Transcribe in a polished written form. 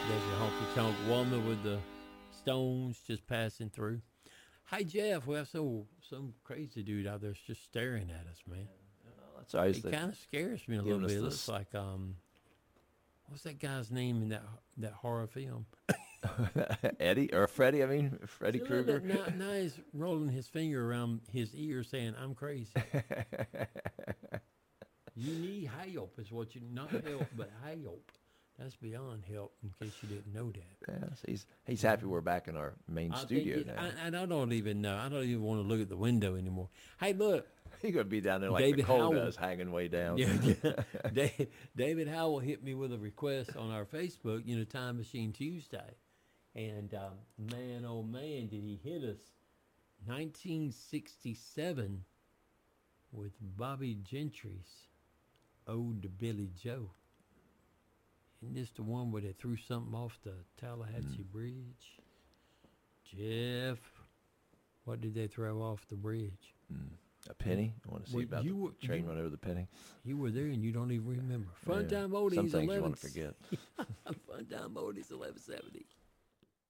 There's your honky tonk woman with the stones just passing through. Hi Jeff, we have some crazy dude out there just staring at us, man. That's always He the kind of scares me a little giving us bit. It looks this. like what's that guy's name in that horror film? Eddie or Freddie. I mean, Freddy See, look at Krueger. now he's rolling his finger around his ear, saying, "I'm crazy." You need help, is what you not help, but help. That's beyond help. In case you didn't know that. Yes, he's happy we're back in our main studio now. And I don't even know. I don't even want to look at the window anymore. Hey, look, He's gonna be down there like David Nicole Howell. does, hanging way down. Yeah, David Howell hit me with a request on our Facebook, Time Machine Tuesday. And man, oh man, did he hit us. 1967 with Bobby Gentry's Ode to Billy Joe. Isn't this the one where they threw something off the Tallahatchie Bridge? Jeff, what did they throw off the bridge? A penny. I want to see Well, about the train run over the penny. You were there and you don't even remember. Fun Yeah. Time Oldies Some things 11. you want to forget. Fun Time Oldies 1170.